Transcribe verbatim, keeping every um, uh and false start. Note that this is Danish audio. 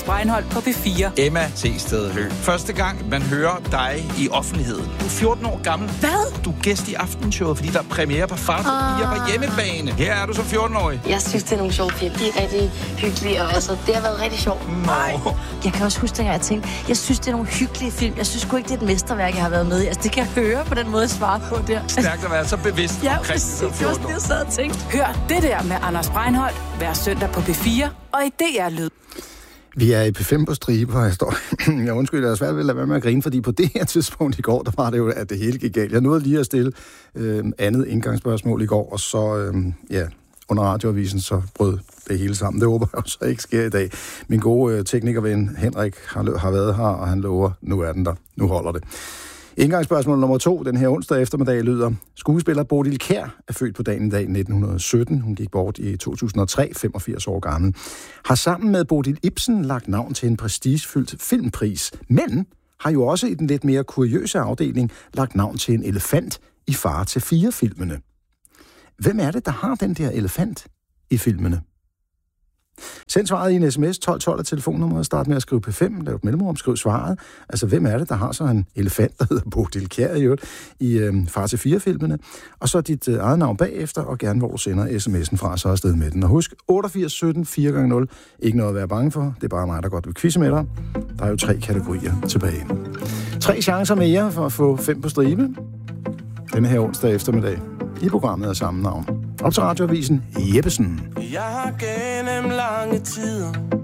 Anders Breinholt på P fire. Emma T. Høgh. Første gang, man hører dig i offentligheden. Du er fjorten år gammel. Hvad? Du er gæst i Aftenshowet, fordi der er premiere på Far for Fire på hjemmebane. Her er du som fjorten-årig. Jeg synes, det er nogle sjove film. De er rigtig hyggelige, og altså, det har været rigtig sjovt. Nej. Jeg kan også huske, at jeg tænkte, jeg synes, det er nogle hyggelige film. Jeg synes sgu ikke, det er et mesterværk, jeg har været med i. Altså, det kan jeg høre på den måde, jeg svarer på der. Stærkt at være så bevidst Ja, omkring præcis. det som Det var fjorten det, år. jeg sad og tænkte. Hør det der med Anders Breinholt hver søndag på P fire og i D R Lyd. Vi er i P fem på stribe, og jeg står... Jeg undskylder, jeg er svært ved at lade være med at grine, fordi på det her tidspunkt i går, der var det jo, at det hele gik galt. Jeg nåede lige at stille øh, andet indgangsspørgsmål i går, og så, øh, ja, under radioavisen, så brød det hele sammen. Det håber jeg jo så ikke sker i dag. Min gode øh, teknikerven Henrik har, har været her, og han lover, nu er den der. Nu holder det. Indgangsspørgsmål nummer to, den her onsdag eftermiddag, lyder: skuespiller Bodil Kjær er født på dagen i dag nitten sytten. Hun gik bort i to tusind og tre, femogfirs år gammel. Har sammen med Bodil Ibsen lagt navn til en prestigefyldt filmpris, men har jo også i den lidt mere kuriøse afdeling lagt navn til en elefant i Far til Fire-filmene. Hvem er det, der har den der elefant i filmene? Send svaret i en sms, tolv tolv er telefonnummeret, start med at skrive P fem, lav et mellemrum, skriv svaret. Altså, hvem er det, der har så en elefant, der hedder Bodil Kjær i øvrigt, i øh, Far til Fire-filmene? Og så dit øh, eget navn bagefter, og gerne hvor du sender sms'en fra, så er afsted med den. Og husk, otteogfirs sytten fire gange nul, ikke noget at være bange for, det er bare mig, der godt vil quizze med dig. Der er jo tre kategorier tilbage. Tre chancer mere for at få fem på stribe. Denne her onsdag eftermiddag i programmet af samme navn. Op til radioavisen Jeppesen. Jeg har gennem lange tider